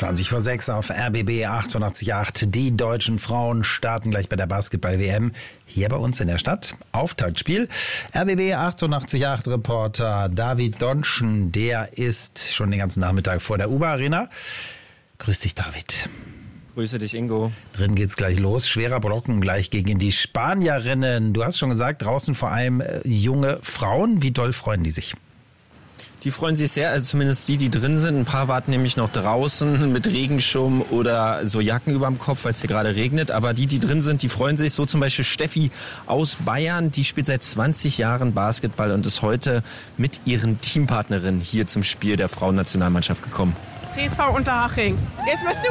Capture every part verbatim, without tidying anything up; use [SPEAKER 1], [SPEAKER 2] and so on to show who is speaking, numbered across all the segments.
[SPEAKER 1] zwanzig vor sechs auf R B B achtundachtzig Komma acht. Die deutschen Frauen starten gleich bei der Basketball-W M hier bei uns in der Stadt. Auftaktspiel. R B B achtundachtzig Komma acht Reporter David Donschen, der ist schon den ganzen Nachmittag vor der U B A Arena. Grüß dich, David.
[SPEAKER 2] Grüße dich, Ingo.
[SPEAKER 1] Drin geht's gleich los. Schwerer Brocken gleich gegen die Spanierinnen. Du hast schon gesagt, draußen vor allem junge Frauen. Wie doll freuen die sich?
[SPEAKER 2] Die freuen sich sehr, also zumindest die, die drin sind. Ein paar warten nämlich noch draußen mit Regenschirm oder so Jacken überm Kopf, weil es hier gerade regnet. Aber die, die drin sind, die freuen sich. So zum Beispiel Steffi aus Bayern. Die spielt seit zwanzig Jahren Basketball und ist heute mit ihren Teampartnerinnen hier zum Spiel der Frauennationalmannschaft gekommen.
[SPEAKER 3] T S V Unterhaching. Jetzt bist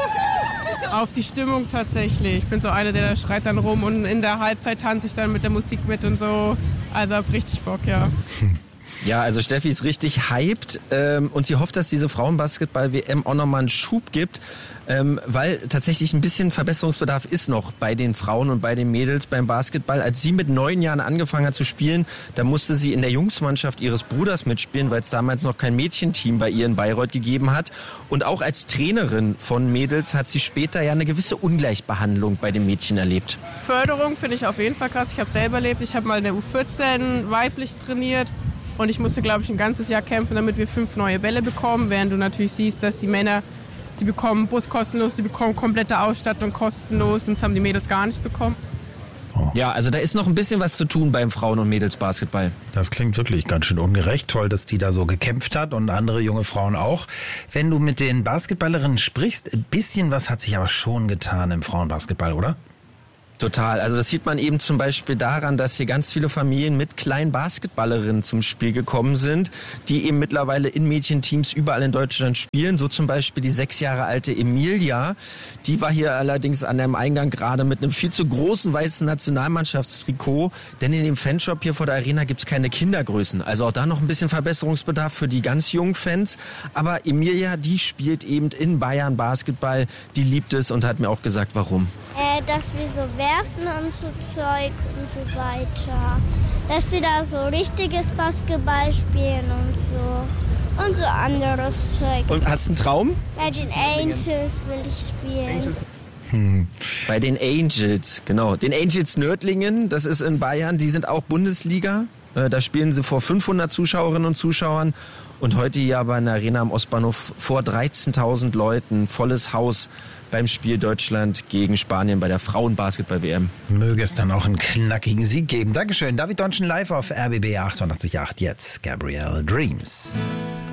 [SPEAKER 3] du auf die Stimmung tatsächlich. Ich bin so einer, der da schreit dann rum und in der Halbzeit tanze ich dann mit der Musik mit und so. Also hab richtig Bock, ja.
[SPEAKER 2] Ja, also Steffi ist richtig hyped ähm, und sie hofft, dass diese Frauenbasketball-W M auch nochmal einen Schub gibt, ähm, weil tatsächlich ein bisschen Verbesserungsbedarf ist noch bei den Frauen und bei den Mädels beim Basketball. Als sie mit neun Jahren angefangen hat zu spielen, da musste sie in der Jungsmannschaft ihres Bruders mitspielen, weil es damals noch kein Mädchenteam bei ihr in Bayreuth gegeben hat. Und auch als Trainerin von Mädels hat sie später ja eine gewisse Ungleichbehandlung bei den Mädchen erlebt.
[SPEAKER 3] Förderung finde ich auf jeden Fall krass. Ich habe selber erlebt, ich habe mal in der U vierzehn weiblich trainiert. Und ich musste, glaube ich, ein ganzes Jahr kämpfen, damit wir fünf neue Bälle bekommen. Während du natürlich siehst, dass die Männer, die bekommen Bus kostenlos, die bekommen komplette Ausstattung kostenlos. Und das haben die Mädels gar nicht bekommen.
[SPEAKER 2] Oh. Ja, also da ist noch ein bisschen was zu tun beim Frauen- und Mädelsbasketball.
[SPEAKER 1] Das klingt wirklich ganz schön ungerecht. Toll, dass die da so gekämpft hat und andere junge Frauen auch. Wenn du mit den Basketballerinnen sprichst, ein bisschen was hat sich aber schon getan im Frauenbasketball, oder?
[SPEAKER 2] Total. Also das sieht man eben zum Beispiel daran, dass hier ganz viele Familien mit kleinen Basketballerinnen zum Spiel gekommen sind, die eben mittlerweile in Mädchenteams überall in Deutschland spielen. So zum Beispiel die sechs Jahre alte Emilia. Die war hier allerdings an dem Eingang gerade mit einem viel zu großen weißen Nationalmannschaftstrikot. Denn in dem Fanshop hier vor der Arena gibt's keine Kindergrößen. Also auch da noch ein bisschen Verbesserungsbedarf für die ganz jungen Fans. Aber Emilia, die spielt eben in Bayern Basketball. Die liebt es und hat mir auch gesagt, warum.
[SPEAKER 4] Äh, dass wir so werfen und so Zeug und so weiter. Dass wir da so richtiges Basketball spielen und so. Und so anderes Zeug.
[SPEAKER 2] Und hast du einen Traum?
[SPEAKER 4] Bei den Angels will ich spielen.
[SPEAKER 2] Hm. Bei den Angels, genau. Den Angels Nördlingen, das ist in Bayern, die sind auch Bundesliga. Da spielen sie vor fünfhundert Zuschauerinnen und Zuschauern. Und heute hier aber in der Arena am Ostbahnhof vor dreizehntausend Leuten, volles Haus beim Spiel Deutschland gegen Spanien bei der Frauenbasketball-W M.
[SPEAKER 1] Möge es dann auch einen knackigen Sieg geben. Dankeschön. David Donschen live auf R B B achtundachtzig Komma acht. Jetzt Gabrielle Dreams.